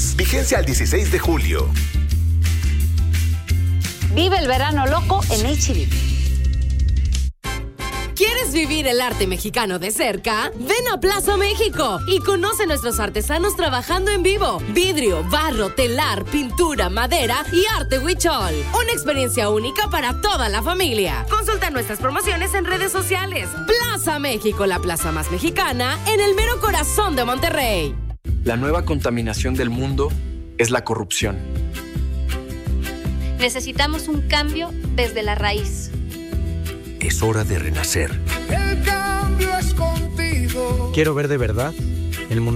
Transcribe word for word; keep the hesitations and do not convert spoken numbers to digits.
más. Vigencia al dieciséis de julio. Vive el verano loco en H E B. ¿Quieres vivir el arte mexicano de cerca? Ven a Plaza México y conoce a nuestros artesanos trabajando en vivo. Vidrio, barro, telar, pintura, madera y arte huichol. Una experiencia única para toda la familia. Consulta nuestras promociones en redes sociales. Plaza México, la plaza más mexicana en el mero corazón de Monterrey. La nueva contaminación del mundo es la corrupción. Necesitamos un cambio desde la raíz. Es hora de renacer. El cambio es contigo. Quiero ver de verdad el mundo